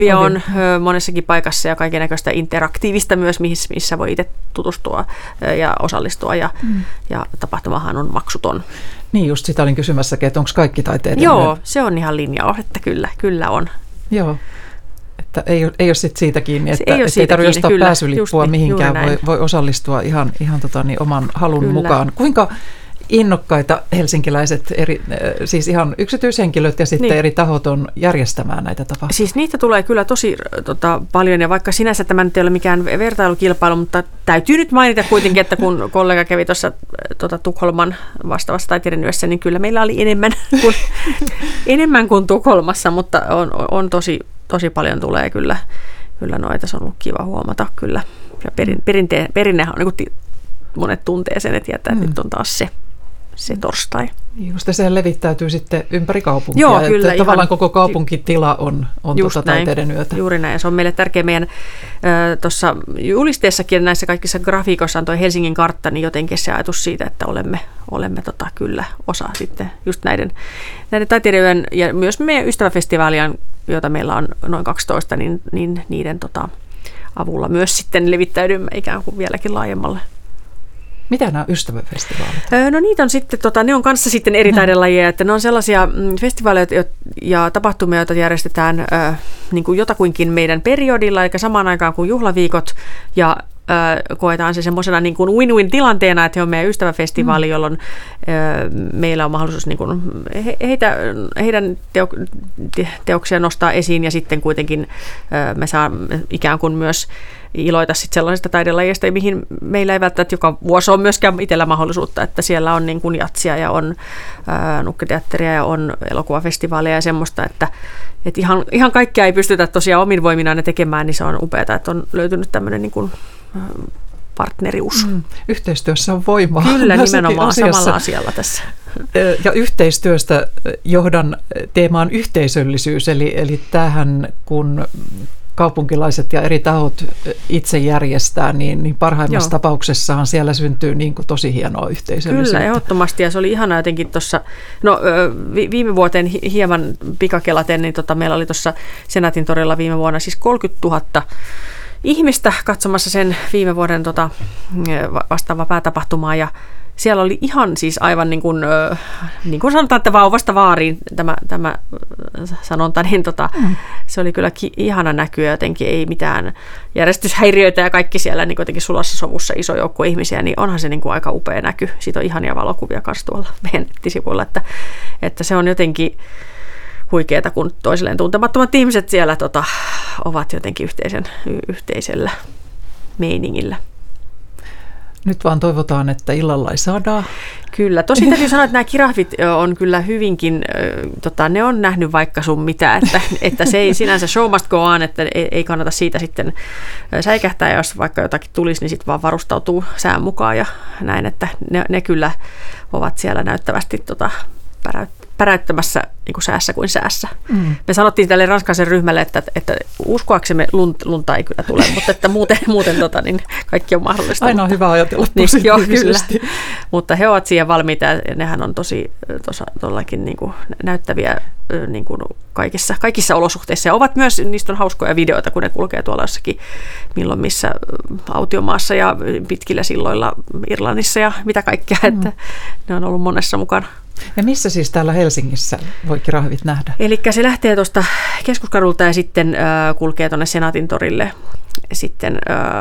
on monessakin paikassa ja kaikennäköistä interaktiivista myös, missä voi itse tutustua ja osallistua ja tapahtumahan on maksuton. Niin just sitä olin kysymässäkin, että onko kaikki taiteiden? Joo, se on ihan linjaus, että kyllä on. Joo, että ei ole sit siitä kiinni, että ei tarvitse ostaa pääsylippua mihinkään, voi osallistua ihan oman halun mukaan. Kuinka innokkaita helsinkiläiset, siis ihan yksityishenkilöt ja sitten eri tahot on järjestämään näitä tapahtumia? Siis niitä tulee kyllä tosi paljon, ja vaikka sinänsä tämä nyt ei ole mikään vertailukilpailu, mutta täytyy nyt mainita kuitenkin, että kun kollega kävi tuossa Tukholman vastaavassa taiteiden yössä, niin kyllä meillä oli enemmän kuin Tukholmassa, mutta on tosi paljon tulee kyllä noita, se on ollut kiva huomata kyllä. Ja perinnehän on, niin monet tuntee sen, että nyt on taas se torstai. Just se levittäytyy sitten ympäri kaupunkia. Joo, kyllä. Että tavallaan koko kaupunkitila on taiteiden yötä. Juuri näin. Se on meille tärkeä meidän tuossa julisteessakin näissä kaikissa grafiikoissa on tuo Helsingin kartta, niin jotenkin se ajatus siitä, että olemme kyllä osa sitten just näiden taiteiden yön ja myös meidän ystäväfestivaalien, joita meillä on noin 12, niin niiden avulla myös sitten levittäydymme ikään kuin vieläkin laajemmalle. Mitä nämä ystäväfestivaalit? No niitä on sitten, ne on kanssa sitten eri taidelajeja, että ne on sellaisia festivaaleja ja tapahtumia, joita järjestetään niin kuin jotakuinkin meidän periodilla, eli samaan aikaan kuin juhlaviikot, ja koetaan se semmoisena niin kuin win-win-tilanteena, että he on meidän ystäväfestivaali, jolloin meillä on mahdollisuus niin kuin heidän teoksia nostaa esiin, ja sitten kuitenkin me saamme ikään kuin myös iloita sitten sellaisista taidelajeista, mihin meillä ei välttämättä joka vuosi ole myöskään itsellä mahdollisuutta, että siellä on niin kuin jatsia ja on nukketeatteria ja on elokuvafestivaalia ja semmoista, että ihan kaikkea ei pystytä tosiaan omin voiminaan ne tekemään, niin se on upeaa, että on löytynyt tämmöinen niin kuin partnerius. Yhteistyössä on voimaa. Kyllä, nimenomaan samalla asialla tässä. Ja yhteistyöstä johdan teemaan yhteisöllisyys, eli tämähän kun kaupunkilaiset ja eri tahot itse järjestää, niin parhaimmassa tapauksessahan siellä syntyy niin kuin tosi hienoa yhteisöllisyyttä. Kyllä, ehdottomasti, ja se oli ihanaa jotenkin tuossa, viime vuoteen hieman pikakelaten, niin meillä oli tuossa Senaatin torilla viime vuonna siis 30 000 ihmistä katsomassa sen viime vuoden vastaavaa päätapahtumaa, ja siellä oli ihan siis aivan niin kuin sanotaan, että vauvasta vaariin tämä sanonta, niin se oli kyllä ihana näkyä jotenkin, ei mitään järjestyshäiriöitä ja kaikki siellä niin jotenkin sulassa sovussa iso joukko ihmisiä, niin onhan se niin kuin aika upea näky. Siitä on ihania valokuvia kanssa tuolla meidän nettisivuilla, että se on jotenkin huikeeta, kun toisilleen tuntemattomat ihmiset siellä ovat jotenkin yhteisellä meiningillä. Nyt vaan toivotaan, että illalla ei sadaa. Kyllä. Tosin täytyy sanoa, että nämä kirahvit on kyllä hyvinkin, ne on nähnyt vaikka sun mitä, että se ei sinänsä show must go on, että ei kannata siitä sitten säikähtää, ja jos vaikka jotakin tulisi, niin sitten vaan varustautuu sään mukaan ja näin, että ne kyllä ovat siellä näyttävästi päräyttämässä niin kuin säässä kuin säässä. Me sanottiin tälle ranskalaisen ryhmälle, että uskoaksemme lunta ei kyllä tule, mutta että muuten niin kaikki on mahdollista. Aina on hyvä ajatella positiivisesti. Kyllä. Mutta he ovat siihen valmiita, ja nehän on todellakin niin kuin näyttäviä niin kuin kaikissa olosuhteissa. Ja ovat myös, niistä on hauskoja videoita, kun ne kulkee tuolla jossakin milloin missä autiomaassa ja pitkillä silloilla Irlannissa ja mitä kaikkea, että ne on ollut monessa mukana. Ja missä siis täällä Helsingissä voi kirahvit nähdä? Eli se lähtee tuosta Keskuskadulta ja sitten kulkee tuonne Senaatin torille. Sitten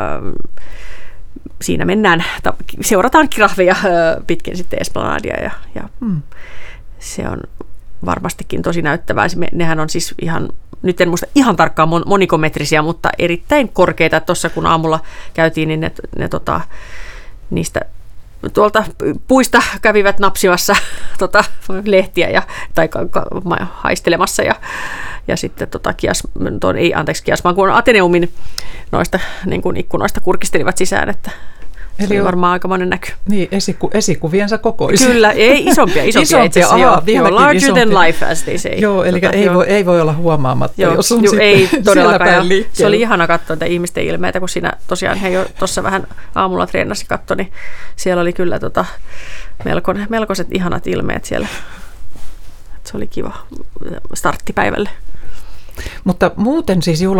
siinä mennään, seurataan kirahveja pitkin sitten Esplanadia ja se on varmastikin tosi näyttävää. Nehän on siis ihan, nyt en muista ihan tarkkaan monikometrisiä, mutta erittäin korkeita. Tuossa kun aamulla käytiin, niin ne niistä tuolta puista kävivät napsimassa lehtiä tai haistelemassa ja sitten Kiasmaan, kun Ateneumin noista niin kuin ikkunoista kurkistelivat sisään, että se oli varmaan aikamoinen näky. Niin, esikuviensa kokoisia. Kyllä, ei isompia itse asiassa. Larger than life, as they say. Joo, eli ei voi olla huomaamatta, jos on ei todellakaan. Se oli ihana katsoa että ihmisten ilmeitä, kun siinä tosiaan he jo tuossa vähän aamulla treenasi katto, niin siellä oli kyllä melkoiset ihanat ilmeet siellä. Se oli kiva starttipäivälle. Mutta muuten siis